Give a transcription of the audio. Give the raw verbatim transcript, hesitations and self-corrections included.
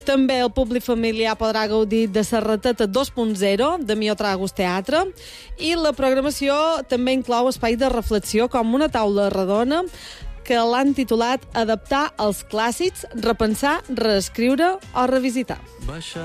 També el públic familiar podrà gaudir de Serrateta dos punt zero, de Mio Tragus Teatre, i la programació també inclou espais de reflexió com una taula redona que l'han titulat Adaptar els clàssics, repensar, reescriure o revisitar.